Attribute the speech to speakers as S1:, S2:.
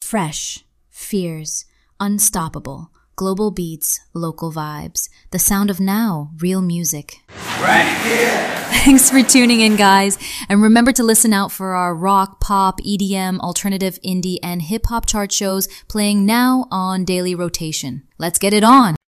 S1: Fresh, fierce, unstoppable, global beats, local vibes. The sound of now, real music.
S2: Right here.
S1: Thanks for tuning in, guys. And remember to listen out for our rock, pop, EDM, alternative, indie, and hip-hop chart shows playing now on daily rotation. Let's get it on.